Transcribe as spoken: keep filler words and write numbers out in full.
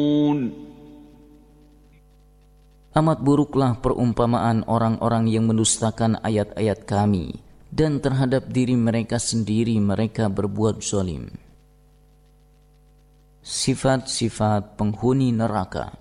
Amat buruklah perumpamaan orang-orang yang mendustakan ayat-ayat kami, dan terhadap diri mereka sendiri mereka berbuat zalim. Sifat-sifat penghuni neraka.